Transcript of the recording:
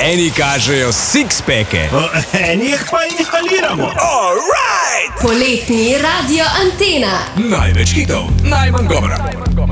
Eni kažejo six-packe, Eni jih pa inhaliramo. alright! Poletni radio Antena. Največ hitov, najmanj govora.